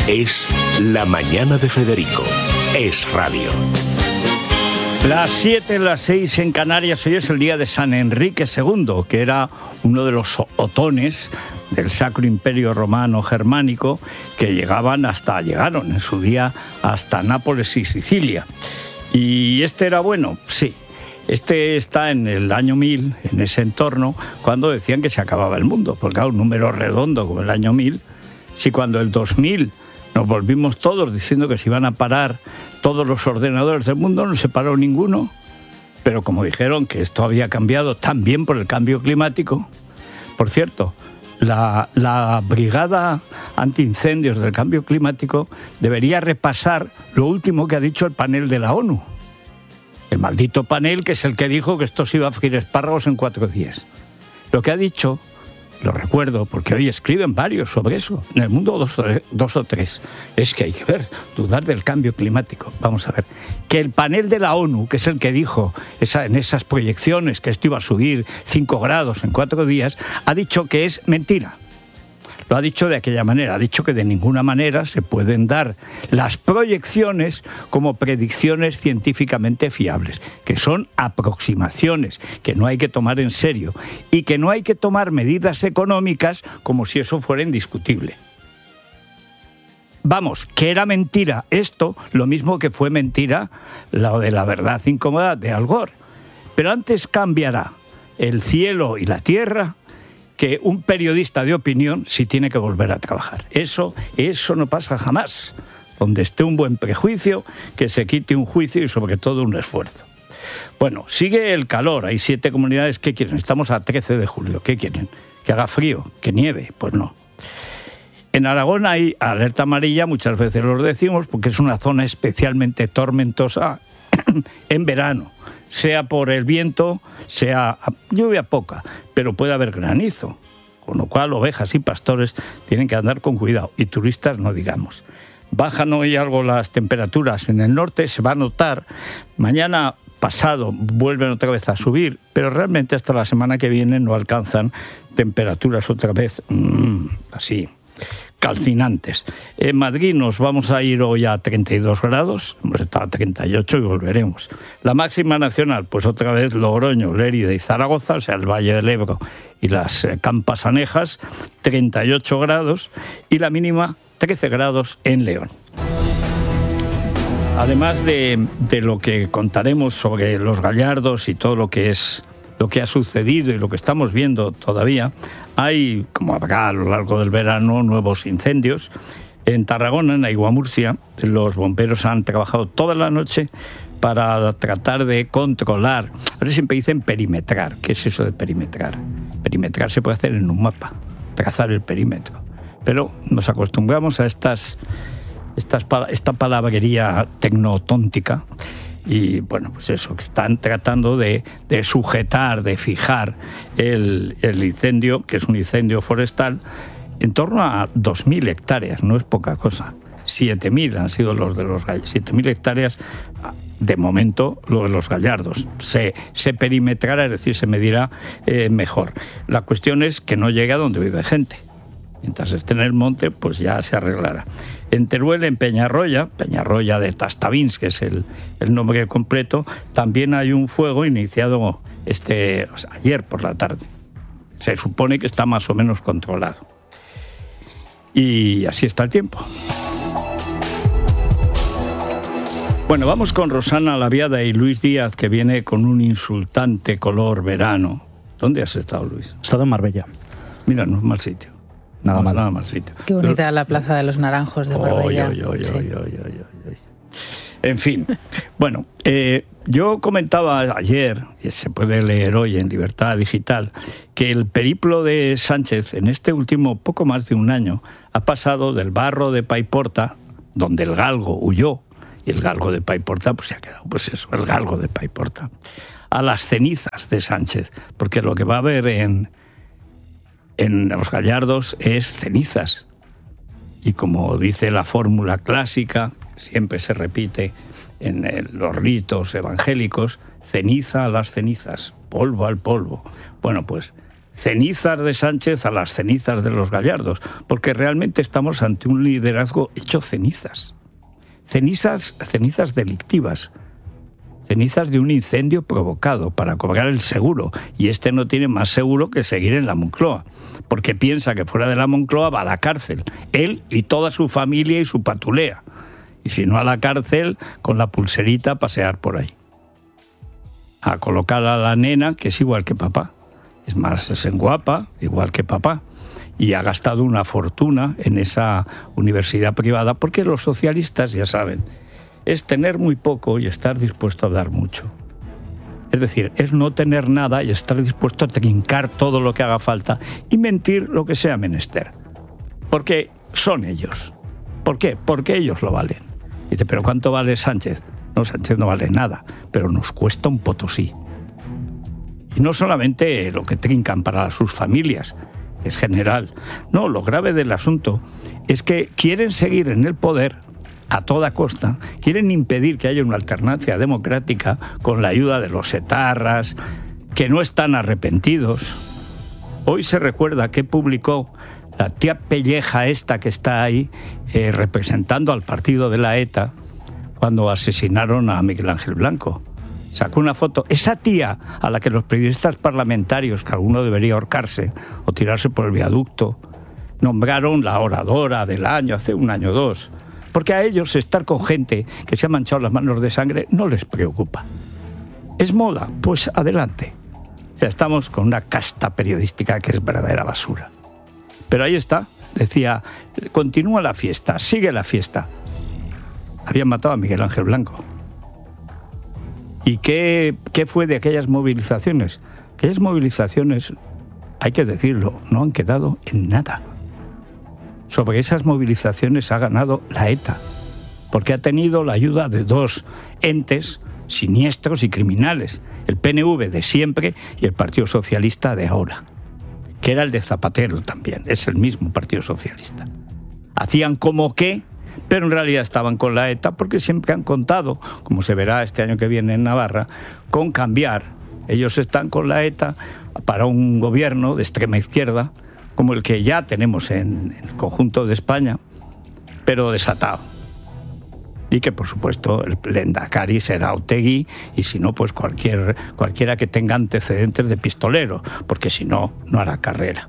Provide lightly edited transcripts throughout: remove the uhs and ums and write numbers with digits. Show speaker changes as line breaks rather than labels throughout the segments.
Es La Mañana de Federico. Es radio.
Las 7, las 6 en Canarias. Hoy es el día de San Enrique II, que era uno de los otones del Sacro Imperio Romano Germánico, que llegaron en su día hasta Nápoles y Sicilia. ¿Y este era bueno? Sí. Este está en el año 1000, en ese entorno, cuando decían que se acababa el mundo. Porque claro, un número redondo como el año 1000, si cuando el 2000 nos volvimos todos diciendo que se iban a parar todos los ordenadores del mundo, no se paró ninguno. Pero como dijeron que esto había cambiado también por el cambio climático. Por cierto, la Brigada Antiincendios del Cambio Climático debería repasar lo último que ha dicho el panel de la ONU. El maldito panel, que es el que dijo que esto se iba a freír espárragos en 4 días. Lo que ha dicho, lo recuerdo, porque hoy escriben varios sobre eso, en el mundo dos o tres, es que hay que dudar del cambio climático. Vamos a ver, que el panel de la ONU, que es el que dijo en esas proyecciones que esto iba a subir 5 grados en 4 días, ha dicho que es mentira. Lo ha dicho de aquella manera, ha dicho que de ninguna manera se pueden dar las proyecciones como predicciones científicamente fiables, que son aproximaciones, que no hay que tomar en serio y que no hay que tomar medidas económicas como si eso fuera indiscutible. Vamos, que era mentira esto, lo mismo que fue mentira lo de la verdad incómoda de Al Gore. Pero antes cambiará el cielo y la tierra que un periodista de opinión si tiene que volver a trabajar. Eso no pasa jamás. Donde esté un buen prejuicio, que se quite un juicio y sobre todo un esfuerzo. Bueno, sigue el calor. Hay 7 comunidades. ¿Qué quieren? Estamos a 13 de julio. ¿Qué quieren? ¿Que haga frío? ¿Que nieve? Pues no. En Aragón hay alerta amarilla, muchas veces lo decimos, porque es una zona especialmente tormentosa en verano. Sea por el viento, sea lluvia poca, pero puede haber granizo, con lo cual ovejas y pastores tienen que andar con cuidado, y turistas no digamos. Bajan hoy algo las temperaturas en el norte, se va a notar, mañana pasado vuelven otra vez a subir, pero realmente hasta la semana que viene no alcanzan temperaturas otra vez así calcinantes. En Madrid nos vamos a ir hoy a 32 grados, hemos estado a 38 y volveremos. La máxima nacional, pues otra vez Logroño, Lérida y Zaragoza, o sea, el Valle del Ebro y las Campas Anejas, 38 grados, y la mínima 13 grados en León. Además de lo que contaremos sobre los gallardos y todo lo que ha sucedido y lo que estamos viendo todavía, hay, como habrá a lo largo del verano, nuevos incendios. En Tarragona, en Aiguamurcia, los bomberos han trabajado toda la noche para tratar de controlar. Ahora siempre dicen perimetrar. ¿Qué es eso de perimetrar? Perimetrar se puede hacer en un mapa, trazar el perímetro. Pero nos acostumbramos a esta palabrería tecnotóntica. Y bueno, pues eso, que están tratando de sujetar, de fijar el incendio, que es un incendio forestal, en torno a 2.000 hectáreas, no es poca cosa. 7.000 han sido los de los gallardos. 7.000 hectáreas, de momento, lo de los gallardos. Se perimetrará, es decir, se medirá mejor. La cuestión es que no llegue a donde vive gente. Mientras esté en el monte, pues ya se arreglará. En Teruel, en Peñarroya de Tastavins, que es el nombre completo, también hay un fuego iniciado ayer por la tarde. Se supone que está más o menos controlado. Y así está el tiempo. Bueno, vamos con Rosana Laviada y Luis Díaz, que viene con un insultante color verano. ¿Dónde has estado, Luis?
He estado en Marbella.
Mira, no es mal sitio. Nada mal sitio.
Qué bonita la Plaza de los Naranjos de Marbella.
En fin, bueno, yo comentaba ayer, y se puede leer hoy en Libertad Digital, que el periplo de Sánchez en este último poco más de un año ha pasado del barro de Paiporta, donde el galgo huyó, y el galgo de Paiporta pues se ha quedado, pues eso, el galgo de Paiporta, a las cenizas de Sánchez, porque lo que va a haber en los gallardos es cenizas. Y como dice la fórmula clásica, siempre se repite en los ritos evangélicos, ceniza a las cenizas, polvo al polvo. Bueno, pues cenizas de Sánchez a las cenizas de los Gallardos, porque realmente estamos ante un liderazgo hecho cenizas. Cenizas delictivas, cenizas de un incendio provocado para cobrar el seguro, y este no tiene más seguro que seguir en la Moncloa, porque piensa que fuera de la Moncloa va a la cárcel, él y toda su familia y su patulea, y si no a la cárcel, con la pulserita a pasear por ahí, a colocar a la nena, que es igual que papá, es más, es guapa, igual que papá, y ha gastado una fortuna en esa universidad privada, porque los socialistas, ya saben, es tener muy poco y estar dispuesto a dar mucho. Es decir, es no tener nada y estar dispuesto a trincar todo lo que haga falta y mentir lo que sea menester. Porque son ellos. ¿Por qué? Porque ellos lo valen. Y dice, ¿pero cuánto vale Sánchez? No, Sánchez no vale nada, pero nos cuesta un potosí. Y no solamente lo que trincan para sus familias, es general. No, lo grave del asunto es que quieren seguir en el poder a toda costa, quieren impedir que haya una alternancia democrática con la ayuda de los etarras, que no están arrepentidos. Hoy se recuerda que publicó la tía pelleja esta que está ahí representando al partido de la ETA cuando asesinaron a Miguel Ángel Blanco. Sacó una foto, esa tía a la que los periodistas parlamentarios, que alguno debería ahorcarse o tirarse por el viaducto, nombraron la oradora del año, hace un año o dos, porque a ellos estar con gente que se ha manchado las manos de sangre no les preocupa. ¿Es moda? Pues adelante. O sea, estamos con una casta periodística que es verdadera basura. Pero ahí está, decía, continúa la fiesta, sigue la fiesta. Habían matado a Miguel Ángel Blanco. ¿Y qué fue de aquellas movilizaciones? Aquellas movilizaciones, hay que decirlo, no han quedado en nada. Sobre esas movilizaciones ha ganado la ETA, porque ha tenido la ayuda de dos entes siniestros y criminales, el PNV de siempre y el Partido Socialista de ahora, que era el de Zapatero también, es el mismo Partido Socialista. Hacían como que, pero en realidad estaban con la ETA porque siempre han contado, como se verá este año que viene en Navarra, con cambiar. Ellos están con la ETA para un gobierno de extrema izquierda, como el que ya tenemos en el conjunto de España, pero desatado. Y que, por supuesto, el lehendakari será Otegi, y si no, pues cualquiera que tenga antecedentes de pistolero, porque si no, no hará carrera.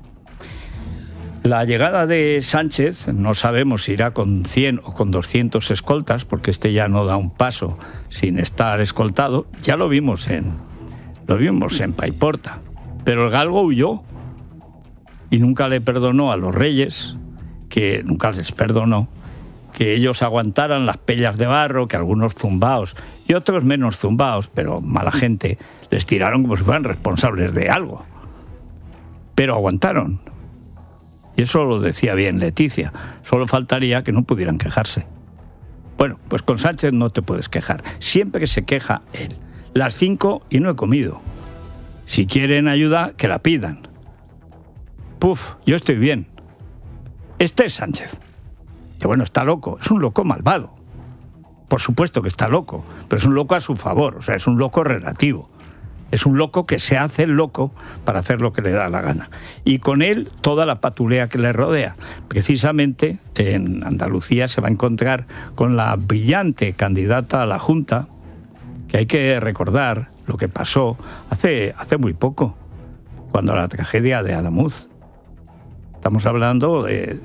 La llegada de Sánchez, no sabemos si irá con 100 o con 200 escoltas, porque este ya no da un paso sin estar escoltado. Ya lo vimos en Paiporta, pero el galgo huyó y nunca le perdonó a los reyes, que nunca les perdonó, que ellos aguantaran las pellas de barro, que algunos zumbaos y otros menos zumbaos, pero mala gente, les tiraron como si fueran responsables de algo. Pero aguantaron. Y eso lo decía bien Leticia. Solo faltaría que no pudieran quejarse. Bueno, pues con Sánchez no te puedes quejar. Siempre que se queja él. Las 5 y no he comido. Si quieren ayuda, que la pidan. Puf, yo estoy bien. Este es Sánchez. Que bueno, está loco. Es un loco malvado. Por supuesto que está loco. Pero es un loco a su favor. O sea, es un loco relativo. Es un loco que se hace loco para hacer lo que le da la gana. Y con él toda la patulea que le rodea. Precisamente en Andalucía se va a encontrar con la brillante candidata a la Junta, que hay que recordar lo que pasó hace muy poco, cuando la tragedia de Adamuz. Estamos hablando de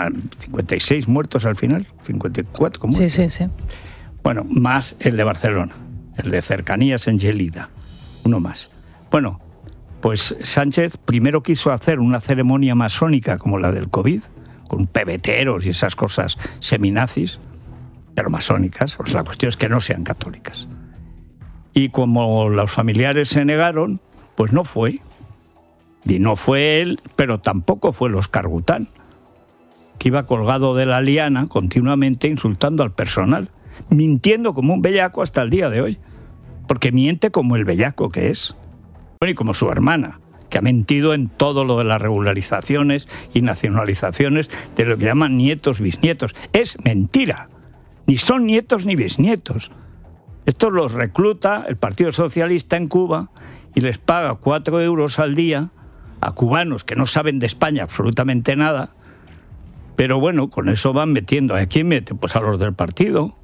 56 muertos al final, 54 como
sí.
Bueno, más el de Barcelona, el de Cercanías en Gelida. Uno más. Bueno, pues Sánchez primero quiso hacer una ceremonia masónica como la del COVID, con pebeteros y esas cosas seminazis, pero masónicas. Pues la cuestión es que no sean católicas. Y como los familiares se negaron, pues no fue. Y no fue él, pero tampoco fue el Óscar Gután, que iba colgado de la liana continuamente insultando al personal, mintiendo como un bellaco hasta el día de hoy. Porque miente como el bellaco que es. Bueno, y como su hermana, que ha mentido en todo lo de las regularizaciones y nacionalizaciones de lo que llaman nietos, bisnietos. Es mentira. Ni son nietos ni bisnietos. Estos los recluta el Partido Socialista en Cuba y les paga 4 euros al día a cubanos que no saben de España absolutamente nada, pero bueno, con eso van metiendo. ¿A quién mete? Pues a los del partido.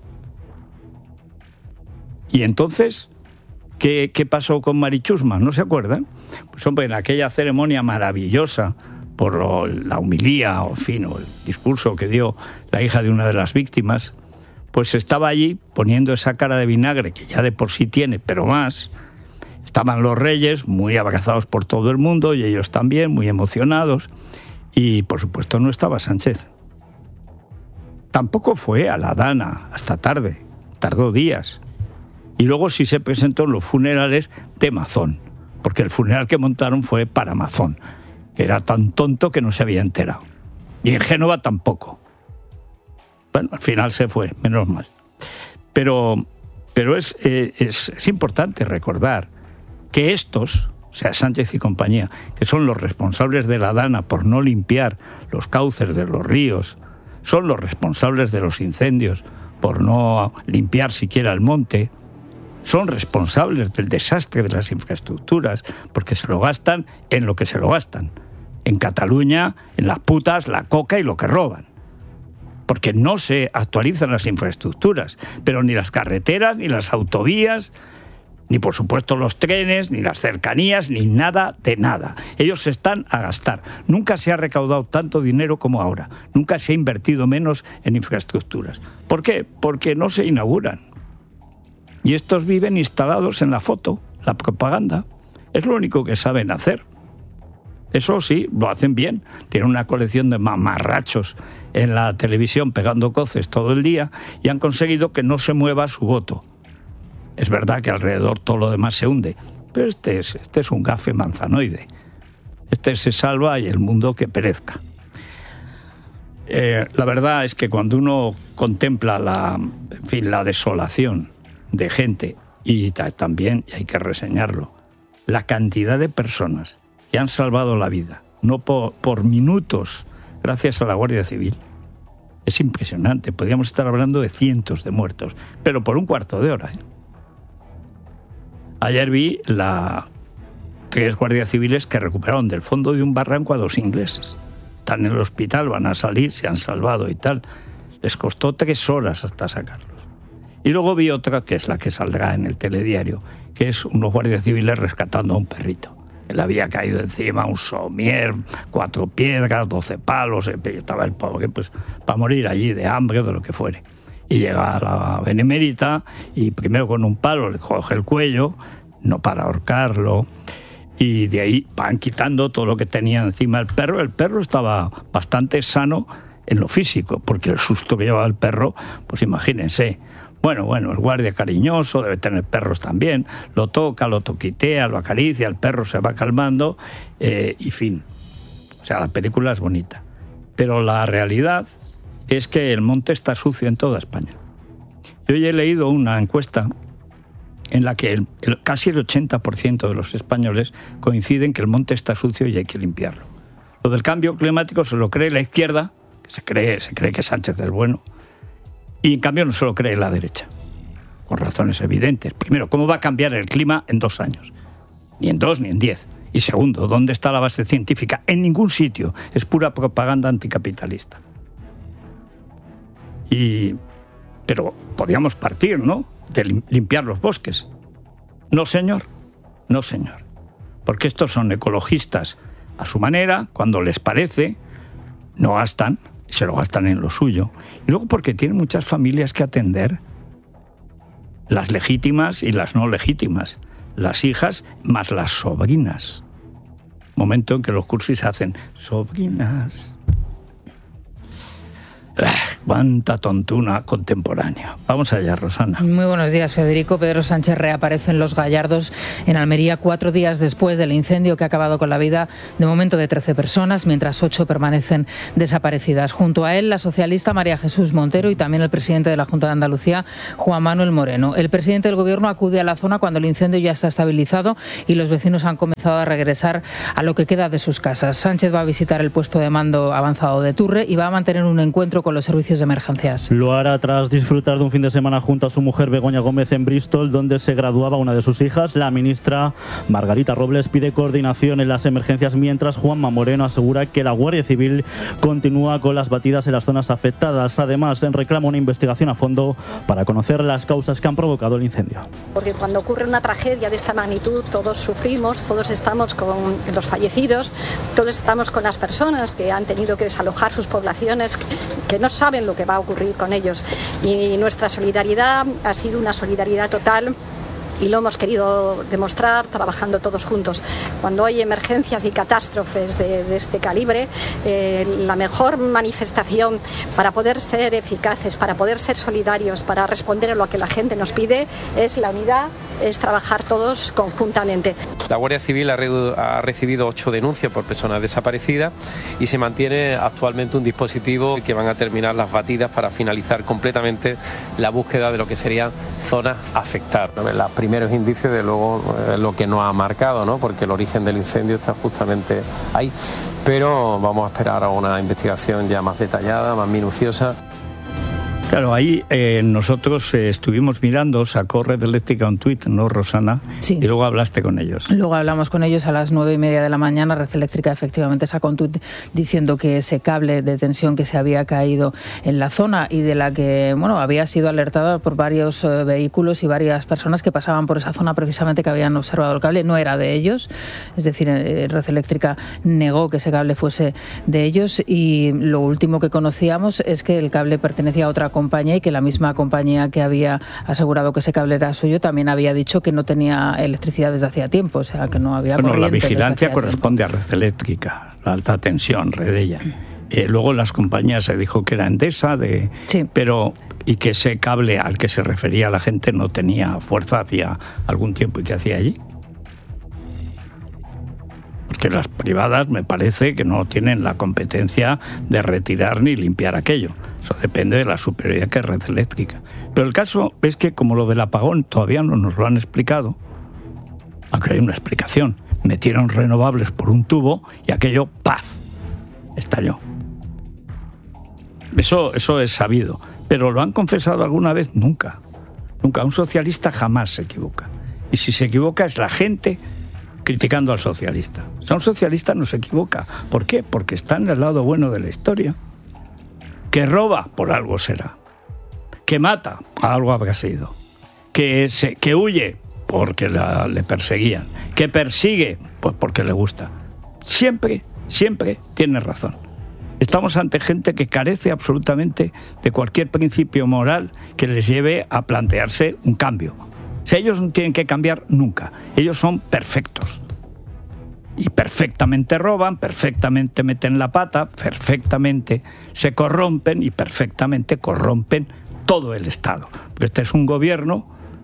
Y entonces, ¿qué pasó con Marichusma? ¿No se acuerdan? Pues hombre, en aquella ceremonia maravillosa por la homilía, o en fin, o el discurso que dio la hija de una de las víctimas, pues estaba allí poniendo esa cara de vinagre que ya de por sí tiene, pero más. Estaban los reyes muy abrazados por todo el mundo y ellos también muy emocionados, y por supuesto no estaba Sánchez. Tampoco fue a la Dana hasta tarde, tardó días. Y luego sí se presentó en los funerales de Mazón, porque el funeral que montaron fue para Mazón, que era tan tonto que no se había enterado. Y en Génova tampoco. Bueno, al final se fue, menos mal. Pero es importante recordar que estos, o sea, Sánchez y compañía, que son los responsables de la Dana por no limpiar los cauces de los ríos, son los responsables de los incendios por no limpiar siquiera el monte, son responsables del desastre de las infraestructuras, porque se lo gastan en lo que se lo gastan. En Cataluña, en las putas, la coca y lo que roban. Porque no se actualizan las infraestructuras, pero ni las carreteras, ni las autovías, ni por supuesto los trenes, ni las cercanías, ni nada de nada. Ellos se están a gastar. Nunca se ha recaudado tanto dinero como ahora. Nunca se ha invertido menos en infraestructuras. ¿Por qué? Porque no se inauguran. Y estos viven instalados en la foto, la propaganda. Es lo único que saben hacer. Eso sí, lo hacen bien. Tienen una colección de mamarrachos en la televisión pegando coces todo el día y han conseguido que no se mueva su voto. Es verdad que alrededor todo lo demás se hunde, pero este es un gafe manzanoide. Este se salva y el mundo que perezca. La verdad es que cuando uno contempla la desolación de gente, y también, y hay que reseñarlo, la cantidad de personas que han salvado la vida, no por minutos, gracias a la Guardia Civil, es impresionante. Podríamos estar hablando de cientos de muertos, pero por un cuarto de hora. Ayer vi 3 guardias civiles que recuperaron del fondo de un barranco a 2 ingleses. Están en el hospital, van a salir, se han salvado y tal. Les costó 3 horas hasta sacarlos. Y luego vi otra, que es la que saldrá en el telediario, que es unos guardias civiles rescatando a un perrito. Le había caído encima un somier, 4 piedras, 12 palos, estaba el pobre pues para morir allí de hambre o de lo que fuere. Y llega a la benemérita y primero con un palo le coge el cuello, no para ahorcarlo, y de ahí van quitando todo lo que tenía encima el perro. El perro estaba bastante sano en lo físico, porque el susto que llevaba el perro, pues imagínense. Bueno, el guardia cariñoso, debe tener perros también, lo toca, lo toquitea, lo acaricia, el perro se va calmando, y fin. O sea, la película es bonita. Pero la realidad es que el monte está sucio en toda España. Yo ya he leído una encuesta en la que casi el 80% de los españoles coinciden que el monte está sucio y hay que limpiarlo. Lo del cambio climático se lo cree la izquierda, que se cree que Sánchez es bueno, y en cambio no se lo cree la derecha, con razones evidentes. Primero, ¿cómo va a cambiar el clima en 2 años? Ni en 2 ni en 10. Y segundo, ¿dónde está la base científica? En ningún sitio. Es pura propaganda anticapitalista. Pero podríamos partir, ¿no?, de limpiar los bosques. No, señor. No, señor. Porque estos son ecologistas a su manera, cuando les parece, no gastan, se lo gastan en lo suyo. Y luego porque tienen muchas familias que atender, las legítimas y las no legítimas, las hijas más las sobrinas. Momento en que los cursis hacen sobrinas. Cuánta tontuna contemporánea. Vamos allá, Rosana.
Muy buenos días, Federico. Pedro Sánchez reaparece en Los Gallardos, en Almería, 4 días después del incendio que ha acabado con la vida de momento de 13 personas, mientras 8 permanecen desaparecidas. Junto a él, la socialista María Jesús Montero y también el presidente de la Junta de Andalucía, Juan Manuel Moreno. El presidente del Gobierno acude a la zona cuando el incendio ya está estabilizado y los vecinos han comenzado a regresar a lo que queda de sus casas. Sánchez va a visitar el puesto de mando avanzado de Turre y va a mantener un encuentro con los servicios servicios de emergencias.
Lo hará tras disfrutar de un fin de semana junto a su mujer Begoña Gómez en Bristol, donde se graduaba una de sus hijas. La ministra Margarita Robles pide coordinación en las emergencias, mientras Juanma Moreno asegura que la Guardia Civil continúa con las batidas en las zonas afectadas. Además, reclama una investigación a fondo para conocer las causas que han provocado el incendio.
Porque cuando ocurre una tragedia de esta magnitud, todos sufrimos, todos estamos con los fallecidos, todos estamos con las personas que han tenido que desalojar sus poblaciones, que no saben lo que va a ocurrir con ellos. Y nuestra solidaridad ha sido una solidaridad total. Y lo hemos querido demostrar trabajando todos juntos. Cuando hay emergencias y catástrofes de este calibre, la mejor manifestación para poder ser eficaces, para poder ser solidarios, para responder a lo que la gente nos pide, es la unidad, es trabajar todos conjuntamente.
La Guardia Civil ha recibido 8 denuncias por personas desaparecidas y se mantiene actualmente un dispositivo que van a terminar las batidas para finalizar completamente la búsqueda de lo que serían zonas afectadas. Los primeros indicios, de luego, lo que nos ha marcado, ¿no? Porque el origen del incendio está justamente ahí. Pero vamos a esperar a una investigación ya más detallada, más minuciosa.
Claro, ahí nosotros estuvimos mirando, sacó Red Eléctrica un tuit, ¿no, Rosana?
Sí.
Y luego hablaste con ellos.
Luego hablamos con ellos a las 9:30 de la mañana. Red Eléctrica efectivamente sacó un tuit diciendo que ese cable de tensión que se había caído en la zona y de la que había sido alertada por varios vehículos y varias personas que pasaban por esa zona precisamente, que habían observado el cable, no era de ellos. Es decir, Red Eléctrica negó que ese cable fuese de ellos, y lo último que conocíamos es que el cable pertenecía a otra compañía y que la misma compañía que había asegurado que ese cable era suyo también había dicho que no tenía electricidad desde hacía tiempo, o sea, que no había corriente.
La vigilancia corresponde a Red Eléctrica, la alta tensión, Redella. Luego las compañías se dijo que era Endesa,
sí.
Pero y que ese cable al que se refería la gente no tenía fuerza hacía algún tiempo. ¿Y qué hacía allí? Porque las privadas me parece que no tienen la competencia de retirar ni limpiar aquello. Eso depende de la superioridad que es Red Eléctrica. Pero el caso es que, como lo del apagón todavía no nos lo han explicado, aunque hay una explicación, metieron renovables por un tubo y aquello, ¡paf!, estalló. Eso es sabido. Pero ¿lo han confesado alguna vez? Nunca. Nunca. Un socialista jamás se equivoca. Y si se equivoca es la gente criticando al socialista. O sea, un socialista no se equivoca. ¿Por qué? Porque está en el lado bueno de la historia. Que roba, por algo será. Que mata, algo habrá sido. Que huye, porque le perseguían. Que persigue, pues porque le gusta. Siempre tiene razón. Estamos ante gente que carece absolutamente de cualquier principio moral que les lleve a plantearse un cambio. O sea, ellos no tienen que cambiar nunca. Ellos son perfectos. Y perfectamente roban, perfectamente meten la pata, perfectamente se corrompen y perfectamente corrompen todo el Estado. Porque este es un gobierno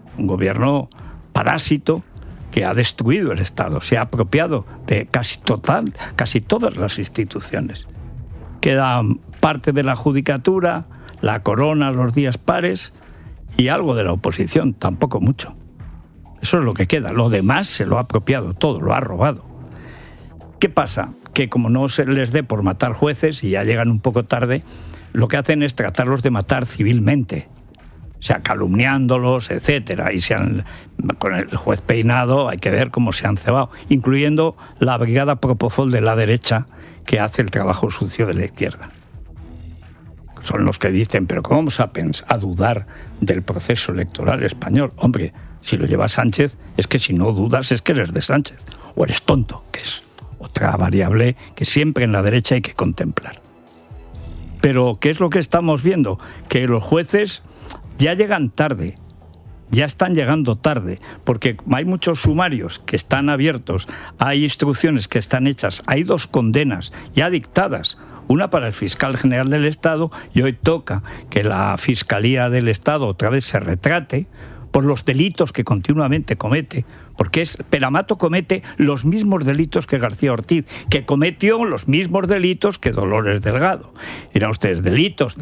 parásito que ha destruido el Estado, se ha apropiado de casi todas las instituciones. Queda parte de la judicatura, la corona los días pares y algo de la oposición, tampoco mucho. Eso es lo que queda. Lo demás se lo ha apropiado todo, lo ha robado. ¿Qué pasa? Que como no se les dé por matar jueces y ya llegan un poco tarde, lo que hacen es tratarlos de matar civilmente. O sea, calumniándolos, etcétera. Y con el juez Peinado hay que ver cómo se han cebado, incluyendo la brigada Propofol de la derecha, que hace el trabajo sucio de la izquierda. Son los que dicen, pero ¿cómo vamos a dudar del proceso electoral español? Hombre, si lo lleva Sánchez, es que si no dudas es que eres de Sánchez. O eres tonto, que es otra variable que siempre en la derecha hay que contemplar. Pero, ¿qué es lo que estamos viendo? Que los jueces ya llegan tarde. Ya están llegando tarde, porque hay muchos sumarios que están abiertos, hay instrucciones que están hechas, hay 2 condenas ya dictadas, una para el fiscal general del Estado, y hoy toca que la Fiscalía del Estado otra vez se retrate por los delitos que continuamente comete, porque Peramato comete los mismos delitos que García Ortiz, que cometió los mismos delitos que Dolores Delgado. Dirán ustedes, delitos.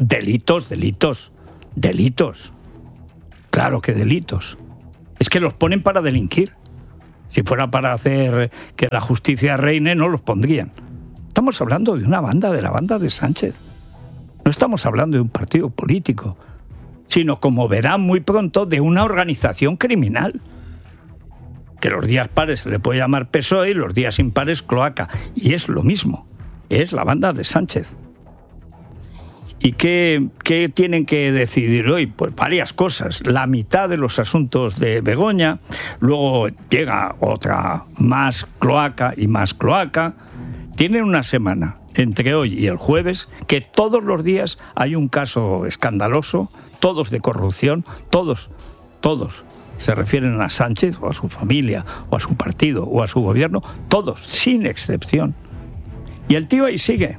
Claro que delitos. Es que los ponen para delinquir. Si fuera para hacer que la justicia reine, no los pondrían. Estamos hablando de una banda, de la banda de Sánchez. No estamos hablando de un partido político, sino, como verán muy pronto, de una organización criminal. Que los días pares se le puede llamar PSOE y los días impares cloaca. Y es lo mismo, es la banda de Sánchez. ¿Y qué tienen que decidir hoy? Pues varias cosas. La mitad de los asuntos de Begoña, luego llega otra más cloaca y más cloaca. Tienen una semana, entre hoy y el jueves, que todos los días hay un caso escandaloso, todos de corrupción, todos se refieren a Sánchez o a su familia o a su partido o a su gobierno, todos, sin excepción. Y el tío ahí sigue.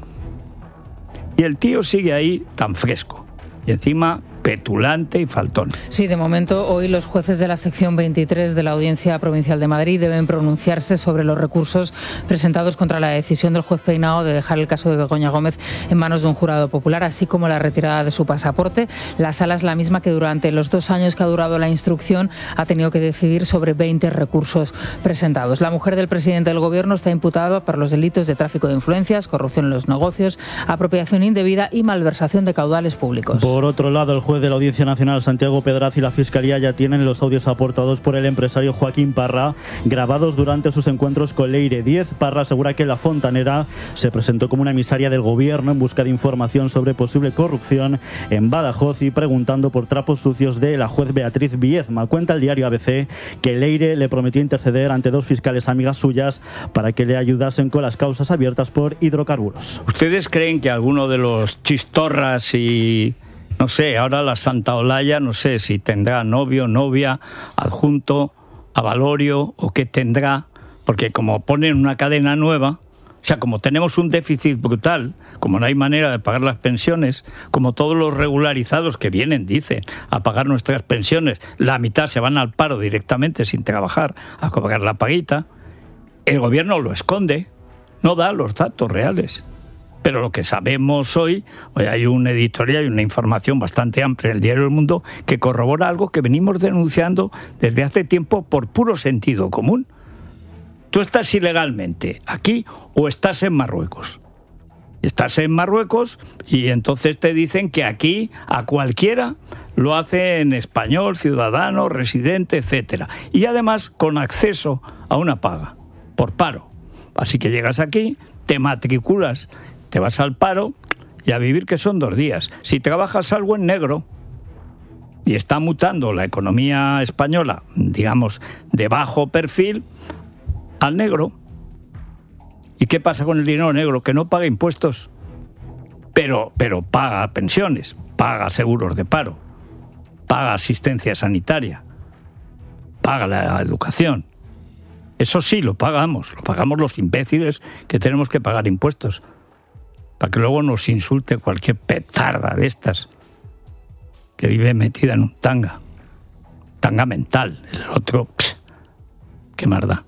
Y el tío sigue ahí tan fresco. Y encima petulante y faltón.
Sí, de momento hoy los jueces de la sección 23 de la Audiencia Provincial de Madrid deben pronunciarse sobre los recursos presentados contra la decisión del juez Peinao de dejar el caso de Begoña Gómez en manos de un jurado popular, así como la retirada de su pasaporte. La sala es la misma que durante los 2 años que ha durado la instrucción ha tenido que decidir sobre 20 recursos presentados. La mujer del presidente del Gobierno está imputada por los delitos de tráfico de influencias, corrupción en los negocios, apropiación indebida y malversación de caudales públicos.
Por otro lado, el juez de la Audiencia Nacional, Santiago Pedraz, y la Fiscalía ya tienen los audios aportados por el empresario Joaquín Parra, grabados durante sus encuentros con Leire Díez. Parra asegura que la fontanera se presentó como una emisaria del Gobierno en busca de información sobre posible corrupción en Badajoz y preguntando por trapos sucios de la juez Beatriz Viezma. Cuenta el diario ABC que Leire le prometió interceder ante 2 fiscales amigas suyas para que le ayudasen con las causas abiertas por hidrocarburos.
¿Ustedes creen que alguno de los chistorras y... no sé, ahora la Santa Olaya, no sé si tendrá novio, novia, adjunto, avalorio o qué tendrá, porque como ponen una cadena nueva, o sea, como tenemos un déficit brutal, como no hay manera de pagar las pensiones, como todos los regularizados que vienen, dicen, a pagar nuestras pensiones, la mitad se van al paro directamente sin trabajar, a cobrar la paguita, el gobierno lo esconde, no da los datos reales. Pero lo que sabemos hoy hay un editorial y una información bastante amplia en el diario El Mundo que corrobora algo que venimos denunciando desde hace tiempo por puro sentido común. Tú estás ilegalmente aquí o estás en Marruecos. Estás en Marruecos y entonces te dicen que aquí a cualquiera lo hace en español, ciudadano, residente, etcétera. Y además con acceso a una paga por paro. Así que llegas aquí, te matriculas, te vas al paro y a vivir, que son 2 días. Si trabajas algo en negro y está mutando la economía española, digamos, de bajo perfil, al negro. ¿Y qué pasa con el dinero negro? Que no paga impuestos, pero paga pensiones, paga seguros de paro, paga asistencia sanitaria, paga la educación. Eso sí, lo pagamos los imbéciles que tenemos que pagar impuestos. Para que luego nos insulte cualquier petarda de estas que vive metida en un tanga mental, el otro, qué más da.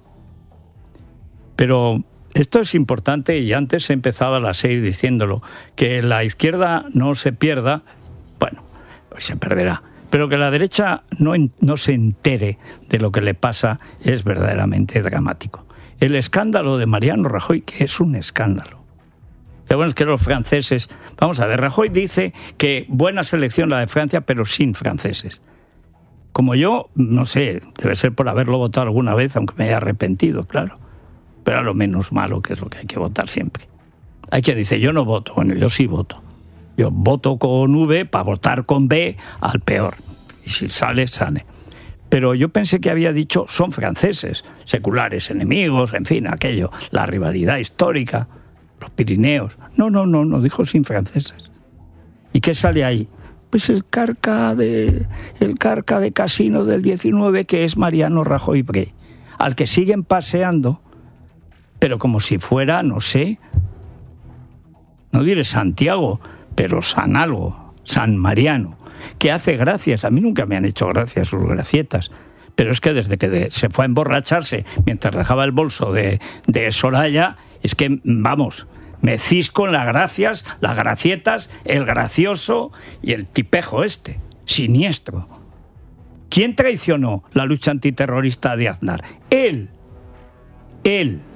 Pero esto es importante y antes he empezado a las 6 diciéndolo, que la izquierda no se pierda, bueno, pues se perderá, pero que la derecha no se entere de lo que le pasa es verdaderamente dramático. El escándalo de Mariano Rajoy, que es un escándalo. Lo bueno es que los franceses... Vamos a ver, Rajoy dice que buena selección la de Francia, pero sin franceses. Como yo, no sé, debe ser por haberlo votado alguna vez, aunque me haya arrepentido, claro. Pero a lo menos malo, que es lo que hay que votar siempre. Hay quien dice, yo no voto. Bueno, yo sí voto. Yo voto con V para votar con B al peor. Y si sale, sale. Pero yo pensé que había dicho, son franceses, seculares enemigos, en fin, aquello, la rivalidad histórica... los Pirineos. No, dijo sin franceses. ¿Y qué sale ahí? Pues el carca de Casino del 19, que es Mariano Rajoy Brey, al que siguen paseando, pero como si fuera, no sé, no diré Santiago, pero San algo, San Mariano, que hace gracias. A mí nunca me han hecho gracias sus gracietas, pero es que desde que se fue a emborracharse mientras dejaba el bolso de Soraya, es que, vamos, me cisco en las gracias, las gracietas, el gracioso y el tipejo este, siniestro. ¿Quién traicionó la lucha antiterrorista de Aznar? Él.